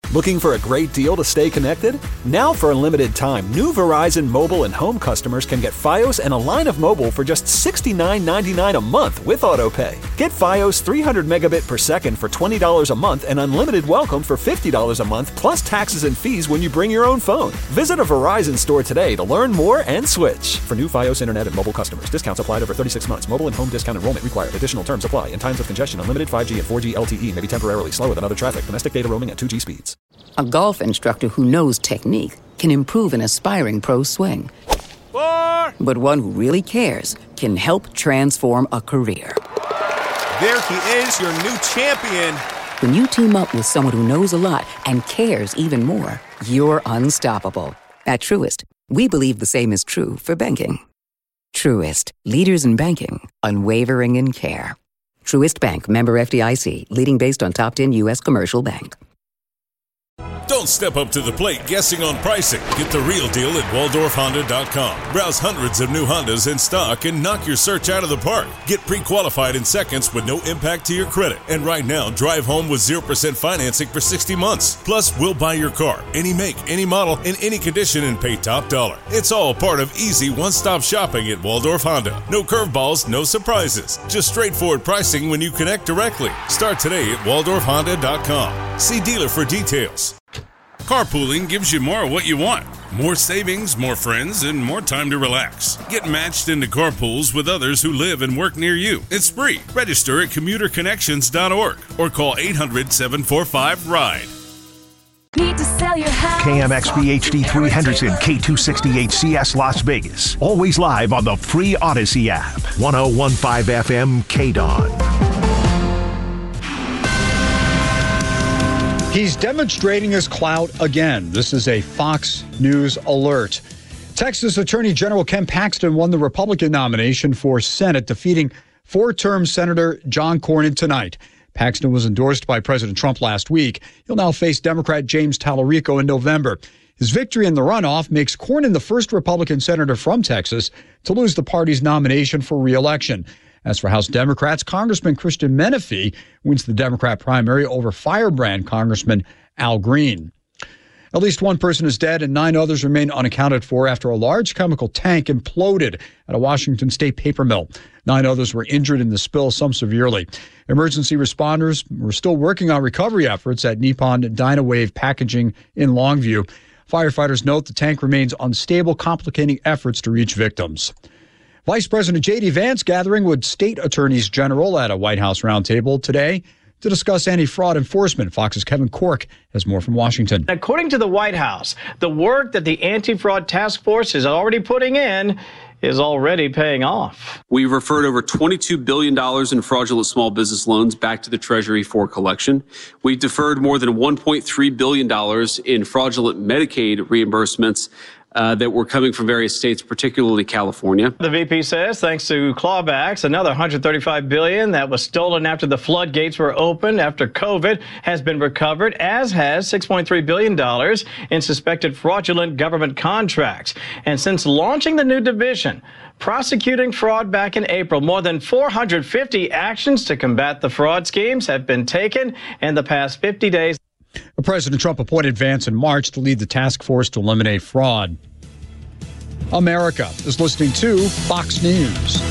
Looking for a great deal to stay connected? Now for a limited time, new Verizon mobile and home customers can get Fios and a line of mobile for just $69.99 a month with AutoPay. Get Fios 300 megabit per second for $20 a month and unlimited welcome for $50 a month plus taxes and fees when you bring your own phone. Visit a Verizon store today to learn more and switch. For new Fios internet and mobile customers, discounts applied over 36 months. Mobile and home discount enrollment required. Additional terms apply. In times of congestion, unlimited 5G and 4G LTE may be temporarily slower than other traffic. Domestic data roaming at 2G speeds. A golf instructor who knows technique can improve an aspiring pro's swing. But one who really cares can help transform a career. There he is, your new champion. When you team up with someone who knows a lot and cares even more, you're unstoppable. At Truist, we believe the same is true for banking. Truist, leaders in banking, unwavering in care. Truist Bank, member FDIC, leading based on top 10 U.S. commercial bank. Don't step up to the plate guessing on pricing. Get the real deal at WaldorfHonda.com. Browse hundreds of new Hondas in stock and knock your search out of the park. Get pre-qualified in seconds with no impact to your credit. And right now, drive home with 0% financing for 60 months. Plus, we'll buy your car, any make, any model, in any condition, and pay top dollar. It's all part of easy one-stop shopping at Waldorf Honda. No curveballs, no surprises. Just straightforward pricing when you connect directly. Start today at WaldorfHonda.com. See dealer for details. Carpooling gives you more of what you want. More savings, more friends, and more time to relax. Get matched into carpools with others who live and work near you. It's free. Register at commuterconnections.org or call 800-745-RIDE. Need to sell your house. KMXV HD3 Henderson, K268CS Las Vegas. Always live on the free Odyssey app. 1015 FM KDON. He's demonstrating his clout again. This is a Fox News alert. Texas Attorney General Ken Paxton won the Republican nomination for Senate, defeating four-term Senator John Cornyn tonight. Paxton was endorsed by President Trump last week. He'll now face Democrat James Talarico in November. His victory in the runoff makes Cornyn the first Republican senator from Texas to lose the party's nomination for re-election. As for House Democrats, Congressman Christian Menefee wins the Democrat primary over Firebrand Congressman Al Green. At least one person is dead and 9 others remain unaccounted for after a large chemical tank imploded at a Washington state paper mill. 9 others were injured in the spill, some severely. Emergency responders were still working on recovery efforts at Nippon Dynawave Packaging in Longview. Firefighters note the tank remains unstable, complicating efforts to reach victims. Vice President J.D. Vance gathering with state attorneys general at a White House roundtable today to discuss anti-fraud enforcement. Fox's Kevin Corke has more from Washington. According to the White House, the work that the anti-fraud task force is already putting in is already paying off. We've referred over $22 billion in fraudulent small business loans back to the Treasury for collection. We've deferred more than $1.3 billion in fraudulent Medicaid reimbursements that were coming from various states, particularly California. The VP says thanks to clawbacks, another $135 billion that was stolen after the floodgates were opened after COVID has been recovered, as has $6.3 billion in suspected fraudulent government contracts. And since launching the new division, prosecuting fraud back in April, more than 450 actions to combat the fraud schemes have been taken in the past 50 days. President Trump appointed Vance in March to lead the task force to eliminate fraud. America is listening to Fox News.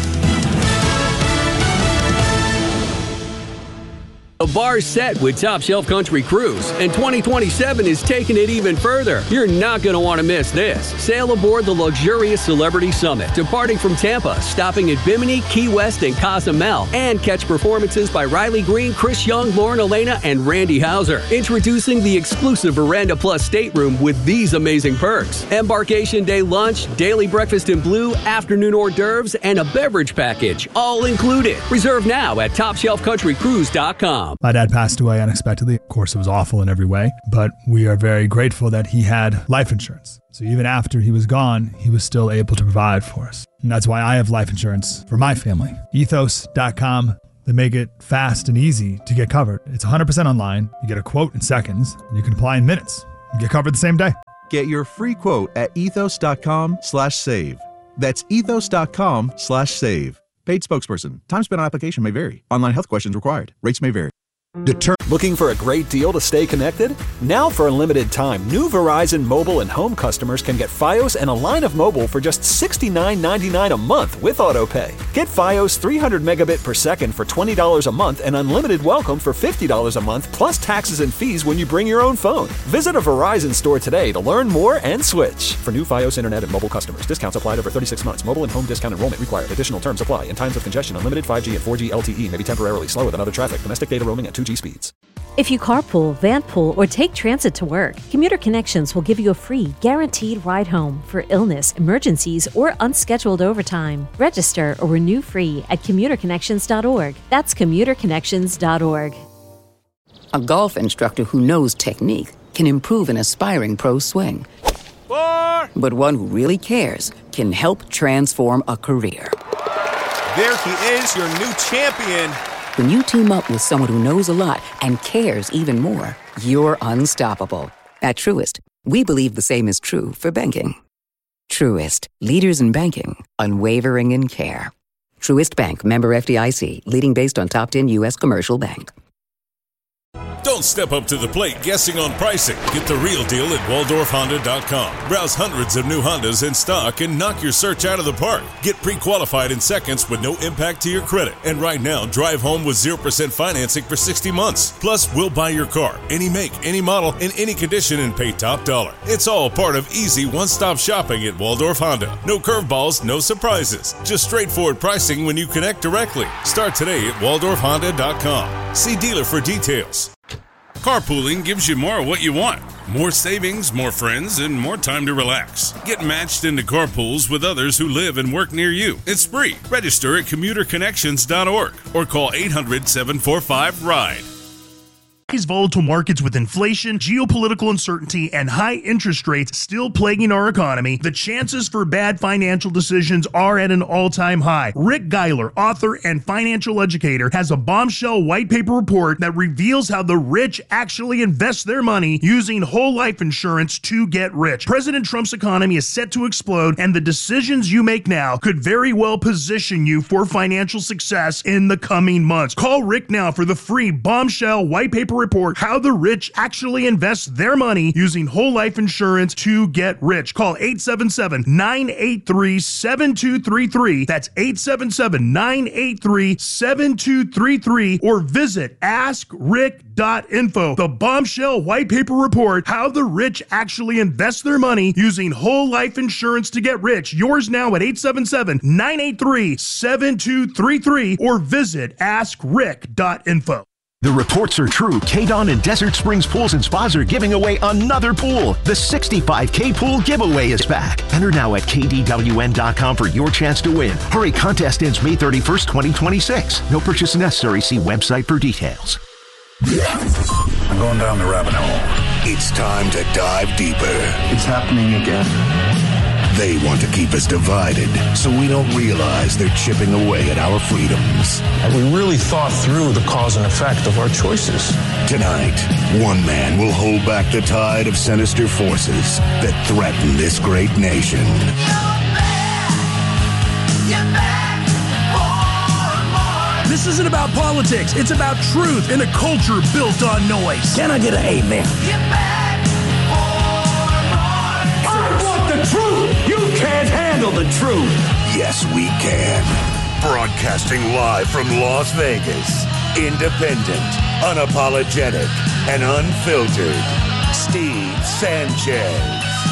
The bar's set with Top Shelf Country Cruise, and 2027 is taking it even further. You're not going to want to miss this. Sail aboard the luxurious Celebrity Summit, departing from Tampa, stopping at Bimini, Key West, and Cozumel, and catch performances by Riley Green, Chris Young, Lauren Elena, and Randy Houser. Introducing the exclusive Veranda Plus stateroom with these amazing perks: embarkation day lunch, daily breakfast in blue, afternoon hors d'oeuvres, and a beverage package, all included. Reserve now at TopShelfCountryCruise.com. My dad passed away unexpectedly. Of course, it was awful in every way, but we are very grateful that he had life insurance. So even after he was gone, he was still able to provide for us. And that's why I have life insurance for my family. Ethos.com. They make it fast and easy to get covered. It's 100% online. You get a quote in seconds, and you can apply in minutes. You get covered the same day. Get your free quote at ethos.com/save. That's ethos.com/save. Paid spokesperson. Time spent on application may vary. Online health questions required. Rates may vary. Looking for a great deal to stay connected? Now for a limited time, new Verizon mobile and home customers can get Fios and a line of mobile for just $69.99 a month with AutoPay. Get Fios 300 megabit per second for $20 a month and unlimited welcome for $50 a month plus taxes and fees when you bring your own phone. Visit a Verizon store today to learn more and switch. For new Fios internet and mobile customers, discounts applied over 36 months. Mobile and home discount enrollment required. Additional terms apply. In times of congestion, unlimited 5G and 4G LTE may be temporarily slower than other traffic. Domestic data roaming at 2G speeds. If you carpool, van pool, or take transit to work, Commuter Connections will give you a free, guaranteed ride home for illness, emergencies, or unscheduled overtime. Register or renew free at commuterconnections.org. That's commuterconnections.org. A golf instructor who knows technique can improve an aspiring pro's swing. But one who really cares can help transform a career. There he is, your new champion. When you team up with someone who knows a lot and cares even more, you're unstoppable. At Truist, we believe the same is true for banking. Truist, leaders in banking, unwavering in care. Truist Bank, member FDIC, leading based on top 10 U.S. commercial bank. Don't step up to the plate guessing on pricing. Get the real deal at WaldorfHonda.com. Browse hundreds of new Hondas in stock and knock your search out of the park. Get pre-qualified in seconds with no impact to your credit. And right now, drive home with 0% financing for 60 months. Plus, we'll buy your car, any make, any model, in any condition, and pay top dollar. It's all part of easy one-stop shopping at Waldorf Honda. No curveballs, no surprises. Just straightforward pricing when you connect directly. Start today at WaldorfHonda.com. See dealer for details. Carpooling gives you more of what you want. More savings, more friends, and more time to relax. Get matched into carpools with others who live and work near you. It's free. Register at commuterconnections.org or call 800-745-RIDE. These volatile markets with inflation, geopolitical uncertainty, and high interest rates still plaguing our economy, the chances for bad financial decisions are at an all-time high. Rick Geiler, author and financial educator, has a bombshell white paper report that reveals how the rich actually invest their money using whole life insurance to get rich. President Trump's economy is set to explode, and the decisions you make now could very well position you for financial success in the coming months. Call Rick now for the free bombshell white paper report, How the Rich Actually Invest Their Money Using Whole Life Insurance to Get Rich. Call 877-983-7233. That's 877-983-7233 or visit askrick.info. The bombshell white paper report, How the Rich Actually Invest Their Money Using Whole Life Insurance to Get Rich. Yours now at 877-983-7233 or visit askrick.info. The reports are true. K-Don and Desert Springs Pools and Spas are giving away another pool. The 65K Pool giveaway is back. Enter now at KDWN.com for your chance to win. Hurry, contest ends May 31st, 2026. No purchase necessary. See website for details. I'm going down the rabbit hole. It's time to dive deeper. It's happening again. They want to keep us divided so we don't realize they're chipping away at our freedoms. And we really thought through the cause and effect of our choices. Tonight, one man will hold back the tide of sinister forces that threaten this great nation. This isn't about politics. It's about truth in a culture built on noise. Can I get an amen? I want the truth. You can't handle the truth. Yes, we can. Broadcasting live from Las Vegas. Independent, unapologetic, and unfiltered. Steve Sanchez.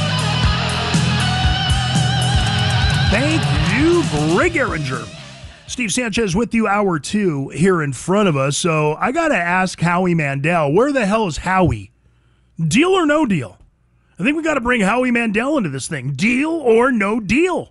Thank you, Greg Ehringer. Steve Sanchez with you, hour two here in front of us. So I got to ask Howie Mandel, where the hell is Howie? Deal or no deal? I think we got to bring Howie Mandel into this thing. Deal or no deal?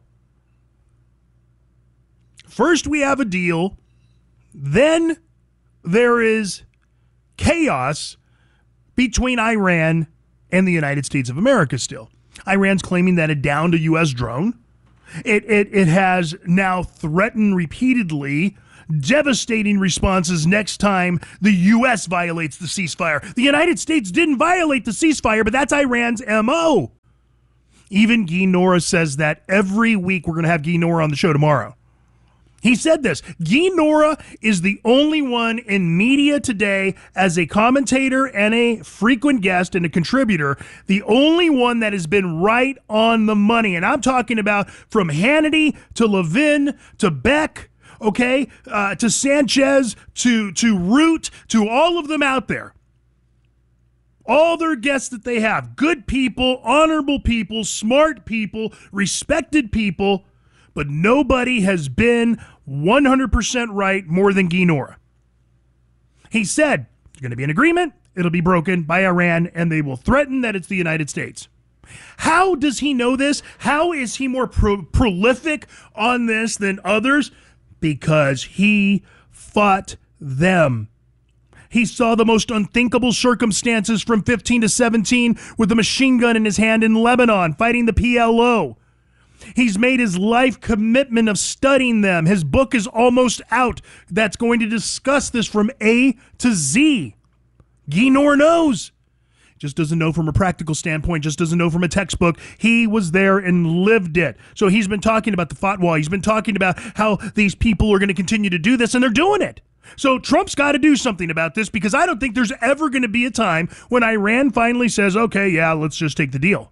First we have a deal, then there is chaos between Iran and the United States of America still. Iran's claiming that it downed a U.S. drone. It has now threatened repeatedly devastating responses next time the U.S. violates the ceasefire. The United States didn't violate the ceasefire, but that's Iran's M.O. Even Guy Nora says that every week. We're going to have Guy Nora on the show tomorrow. He said this. Guy Nora is the only one in media today as a commentator and a frequent guest and a contributor, the only one that has been right on the money. And I'm talking about from Hannity to Levin to Beck, okay, to Sanchez, to Root, to all of them out there. All their guests that they have, good people, honorable people, smart people, respected people, but nobody has been 100% right more than Guy Nora. He said, there's going to be an agreement, it'll be broken by Iran, and they will threaten that it's the United States. How does he know this? How is he more prolific on this than others? Because he fought them. He saw the most unthinkable circumstances from 15 to 17 with a machine gun in his hand in Lebanon, fighting the PLO. He's made his life commitment of studying them. His book is almost out that's going to discuss this from A to Z. Guy Nora knows. Just doesn't know from a practical standpoint, just doesn't know from a textbook. He was there and lived it. So he's been talking about the fatwa. He's been talking about how these people are going to continue to do this, and they're doing it. So Trump's got to do something about this, because I don't think there's ever going to be a time when Iran finally says, okay, yeah, let's just take the deal.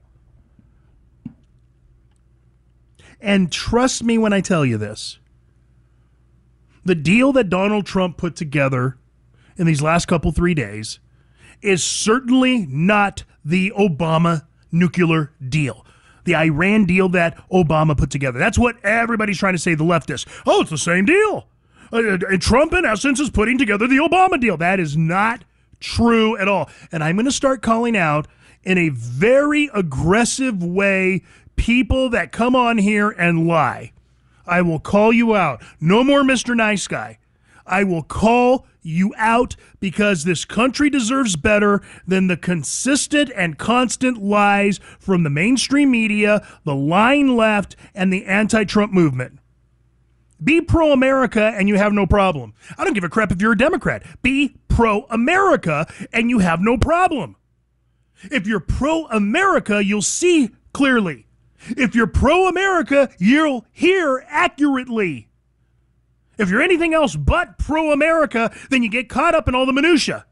And trust me when I tell you this, the deal that Donald Trump put together in these last 3 days is certainly not the Obama nuclear deal. The Iran deal that Obama put together. That's what everybody's trying to say, the leftists. Oh, it's the same deal. And Trump, in essence, is putting together the Obama deal. That is not true at all. And I'm going to start calling out in a very aggressive way people that come on here and lie. I will call you out. No more Mr. Nice Guy. I will call you out, because this country deserves better than the consistent and constant lies from the mainstream media, the lying left, and the anti-Trump movement. Be pro-America and you have no problem. I don't give a crap if you're a Democrat. Be pro-America and you have no problem. If you're pro-America, you'll see clearly. If you're pro-America, you'll hear accurately. If you're anything else but pro-America, then you get caught up in all the minutia.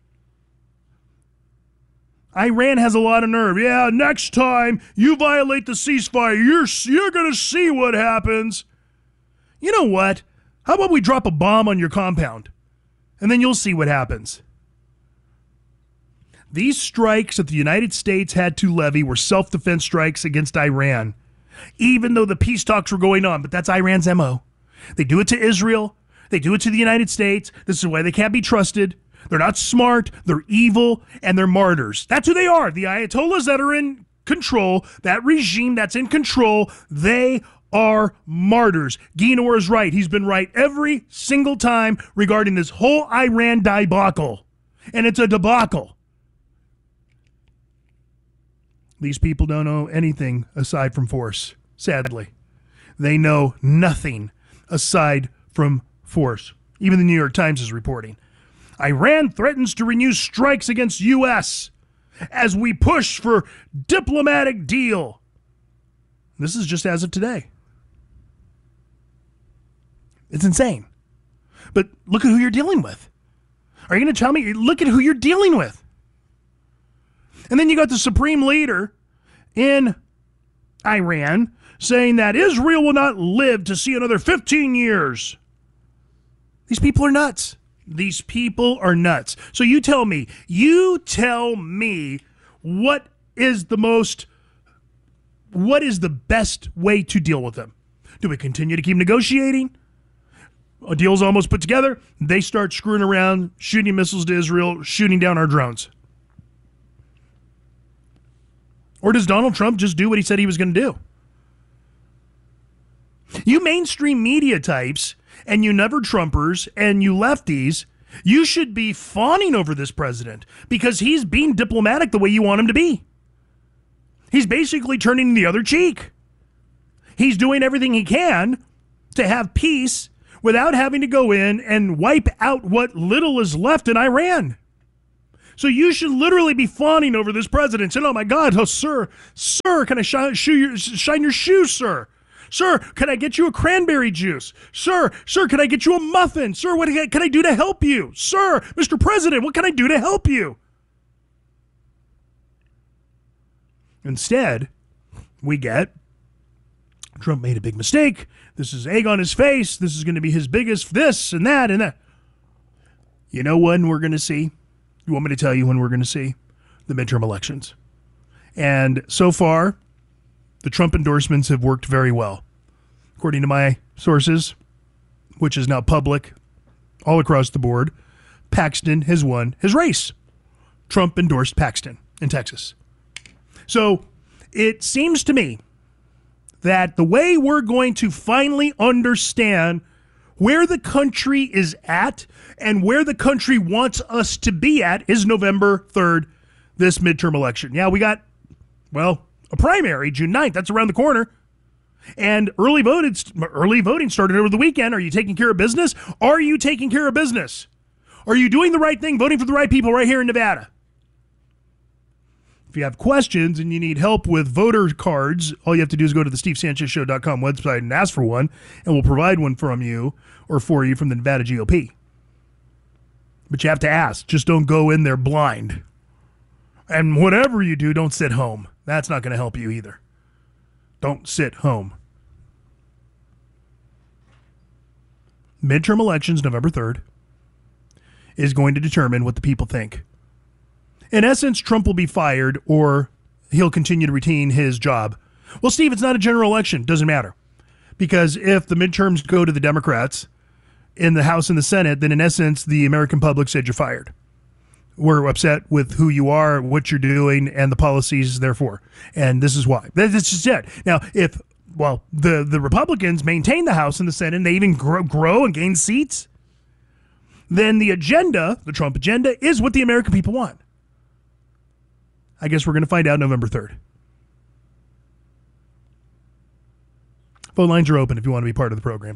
Iran has a lot of nerve. Yeah, next time you violate the ceasefire, you're going to see what happens. You know what? How about we drop a bomb on your compound, and then you'll see what happens. These strikes that the United States had to levy were self-defense strikes against Iran, even though the peace talks were going on. But that's Iran's MO. They do it to Israel. They do it to the United States. This is why they can't be trusted. They're not smart. They're evil, and they're martyrs. That's who they are. The Ayatollahs that are in control, that regime that's in control, they are martyrs. Guy Nora is right. He's been right every single time regarding this whole Iran debacle. And it's a debacle. These people don't know anything aside from force, sadly. They know nothing aside from force. Even the New York Times is reporting. Iran threatens to renew strikes against U.S. as we push for diplomatic deal. This is just as of today. It's insane. But look at who you're dealing with. Are you going to tell me? Look at who you're dealing with. And then you got the supreme leader in Iran saying that Israel will not live to see another 15 years. These people are nuts. These people are nuts. So you tell me what is the best way to deal with them? Do we continue to keep negotiating? A deal's almost put together. They start screwing around, shooting missiles to Israel, shooting down our drones. Or does Donald Trump just do what he said he was going to do? You mainstream media types and you never Trumpers and you lefties, you should be fawning over this president because he's being diplomatic the way you want him to be. He's basically turning the other cheek. He's doing everything he can to have peace without having to go in and wipe out what little is left in Iran. So you should literally be fawning over this president, saying, oh my God, oh, sir, can I shine your shoes, sir? Sir, can I get you a cranberry juice? Sir, can I get you a muffin? Sir, what can I do to help you? Sir, Mr. President, what can I do to help you? Instead, we get Trump made a big mistake. This is egg on his face. This is going to be his biggest this and that and that. You know when we're going to see? You want me to tell you when we're going to see? The midterm elections. And so far, the Trump endorsements have worked very well. According to my sources, which is now public all across the board, Paxton has won his race. Trump endorsed Paxton in Texas. So it seems to me that the way we're going to finally understand where the country is at and where the country wants us to be at is November 3rd, this midterm election. Yeah, we got, a primary, June 9th. That's around the corner. And early voting started over the weekend. Are you taking care of business? Are you taking care of business? Are you doing the right thing, voting for the right people right here in Nevada? If you have questions and you need help with voter cards, all you have to do is go to the SteveSanchezShow.com website and ask for one, and we'll provide one from you or for you from the Nevada GOP. But you have to ask. Just don't go in there blind. And whatever you do, don't sit home. That's not going to help you either. Don't sit home. Midterm elections, November 3rd, is going to determine what the people think. In essence, Trump will be fired or he'll continue to retain his job. Well, Steve, it's not a general election. Doesn't matter. Because if the midterms go to the Democrats in the House and the Senate, then in essence, the American public said you're fired. We're upset with who you are, what you're doing, and the policies, therefore. And this is why. That's just it. Now, if, the Republicans maintain the House and the Senate, and they even grow and gain seats, then the agenda, the Trump agenda, is what the American people want. I guess we're going to find out November 3rd. Phone lines are open if you want to be part of the program.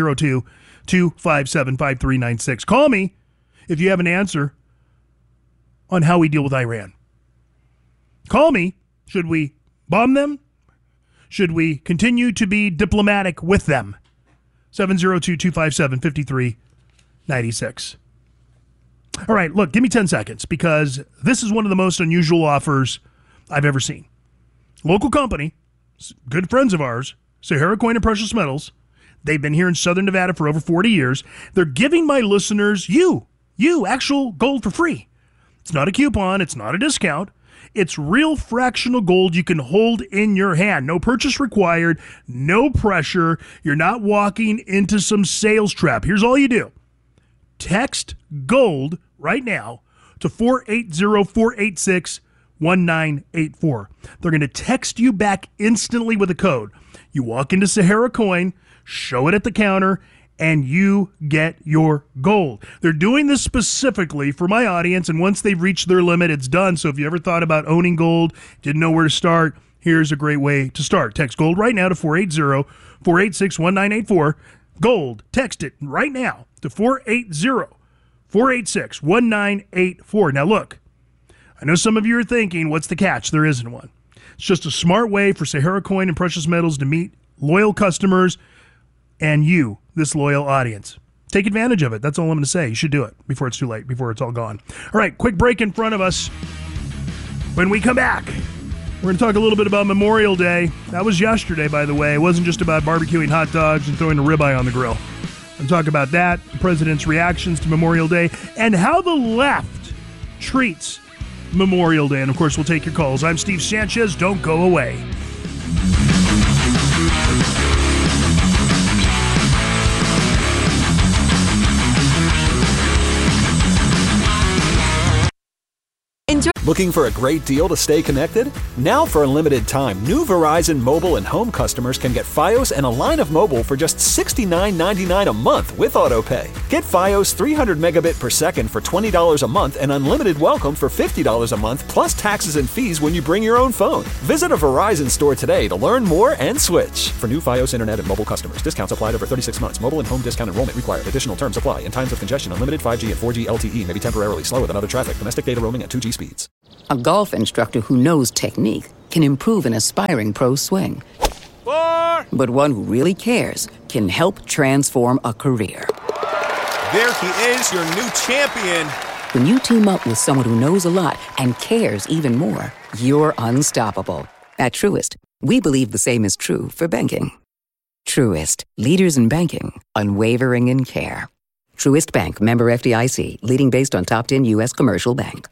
702-257-5396. Call me if you have an answer on how we deal with Iran. Call me. Should we bomb them? Should we continue to be diplomatic with them? 702-257-5396. All right, look, give me 10 seconds because this is one of the most unusual offers I've ever seen. Local company, good friends of ours, Sahara Coin and Precious Metals. They've been here in Southern Nevada for over 40 years. They're giving my listeners, you, actual gold for free. It's not a coupon. It's not a discount. It's real fractional gold you can hold in your hand. No purchase required, no pressure. You're not walking into some sales trap. Here's all you do. Text GOLD right now to 480-486-1984. They're going to text you back instantly with a code. You walk into Sahara Coin, show it at the counter, and you get your gold. They're doing this specifically for my audience, and once they've reached their limit, it's done. So if you ever thought about owning gold, didn't know where to start, here's a great way to start. Text GOLD right now to 480-486-1984. Gold. Text it right now to 480-486-1984. Now look, I know some of you are thinking, what's the catch? There isn't one. It's just a smart way for Sahara Coin and Precious Metals to meet loyal customers and you, this loyal audience. Take advantage of it. That's all I'm going to say. You should do it before it's too late, before it's all gone. All right, quick break in front of us. When we come back, we're going to talk a little bit about Memorial Day. That was yesterday, by the way. It wasn't just about barbecuing hot dogs and throwing a ribeye on the grill. And talk about that, the president's reactions to Memorial Day, and how the left treats Memorial Day. And, of course, we'll take your calls. I'm Steve Sanchez. Don't go away. Looking for a great deal to stay connected? Now for a limited time, new Verizon mobile and home customers can get Fios and a line of mobile for just $69.99 a month with AutoPay. Get Fios 300 megabit per second for $20 a month and unlimited welcome for $50 a month plus taxes and fees when you bring your own phone. Visit a Verizon store today to learn more and switch. For new Fios internet and mobile customers, discounts applied over 36 months. Mobile and home discount enrollment required. Additional terms apply. In times of congestion, unlimited 5G and 4G LTE may be temporarily slower than other traffic. Domestic data roaming at 2G speeds. A golf instructor who knows technique can improve an aspiring pro's swing. But one who really cares can help transform a career. There he is, your new champion. When you team up with someone who knows a lot and cares even more, you're unstoppable. At Truist, we believe the same is true for banking. Truist, leaders in banking, unwavering in care. Truist Bank, member FDIC, leading based on top 10 U.S. commercial bank.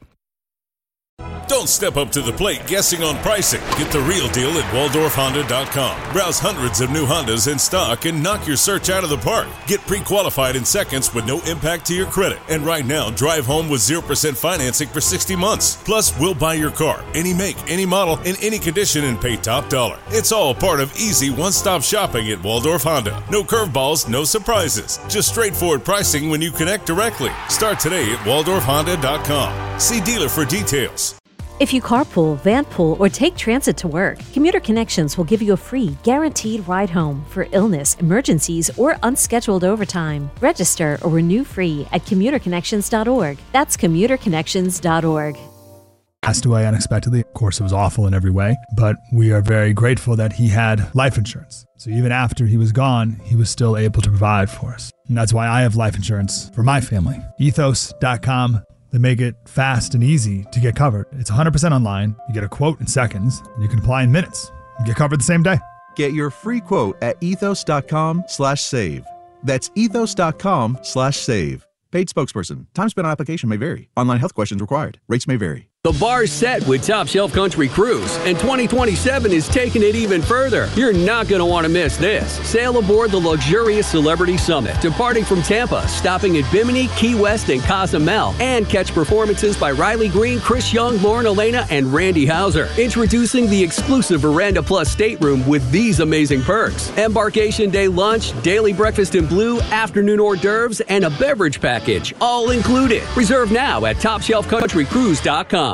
Don't step up to the plate guessing on pricing. Get the real deal at WaldorfHonda.com. Browse hundreds of new Hondas in stock and knock your search out of the park. Get pre-qualified in seconds with no impact to your credit. And right now, drive home with 0% financing for 60 months. Plus, we'll buy your car, any make, any model, in any condition, and pay top dollar. It's all part of easy one-stop shopping at Waldorf Honda. No curveballs, no surprises. Just straightforward pricing when you connect directly. Start today at WaldorfHonda.com. See dealer for details. If you carpool, vanpool, or take transit to work, Commuter Connections will give you a free, guaranteed ride home for illness, emergencies, or unscheduled overtime. Register or renew free at commuterconnections.org. That's commuterconnections.org. Passed away unexpectedly. Of course, it was awful in every way, but we are very grateful that he had life insurance. So even after he was gone, he was still able to provide for us. And that's why I have life insurance for my family. Ethos.com. They make it fast and easy to get covered. It's 100% online. You get a quote in seconds, and you can apply in minutes. You get covered the same day. Get your free quote at ethos.com/save. That's ethos.com/save. Paid spokesperson. Time spent on application may vary. Online health questions required. Rates may vary. The bar's set with Top Shelf Country Cruise, and 2027 is taking it even further. You're not going to want to miss this. Sail aboard the luxurious Celebrity Summit, departing from Tampa, stopping at Bimini, Key West, and Cozumel, and catch performances by Riley Green, Chris Young, Lauren Elena, and Randy Houser. Introducing the exclusive Veranda Plus stateroom with these amazing perks: embarkation day lunch, daily breakfast in blue, afternoon hors d'oeuvres, and a beverage package, all included. Reserve now at TopShelfCountryCruise.com.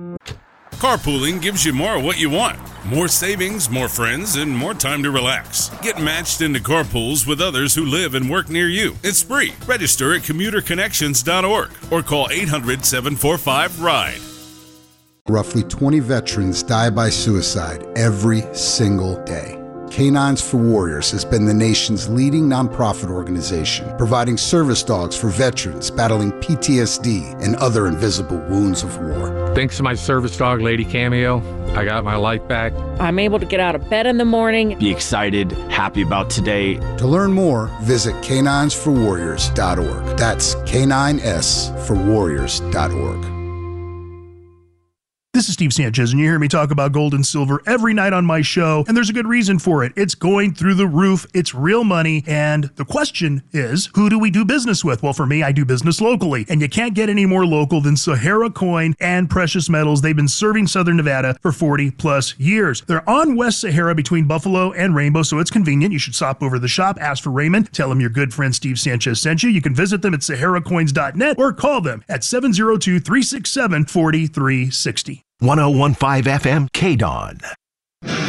Carpooling gives you more of what you want. More savings, more friends, and more time to relax. Get matched into carpools with others who live and work near you. It's free. Register at commuterconnections.org or call 800-745-RIDE. Roughly 20 veterans die by suicide every single day. Canines for Warriors has been the nation's leading nonprofit organization, providing service dogs for veterans battling PTSD and other invisible wounds of war. Thanks to my service dog, Lady Cameo, I got my life back. I'm able to get out of bed in the morning. Be excited, happy about today. To learn more, visit caninesforwarriors.org. That's caninesforwarriors.org. This is Steve Sanchez, and you hear me talk about gold and silver every night on my show, and there's a good reason for it. It's going through the roof. It's real money, and the question is, who do we do business with? Well, for me, I do business locally, and you can't get any more local than Sahara Coin and Precious Metals. They've been serving Southern Nevada for 40-plus years. They're on West Sahara between Buffalo and Rainbow, so it's convenient. You should stop over to the shop, ask for Raymond, tell him your good friend Steve Sanchez sent you. You can visit them at saharacoins.net or call them at 702-367-4360. 1015 FM KDON.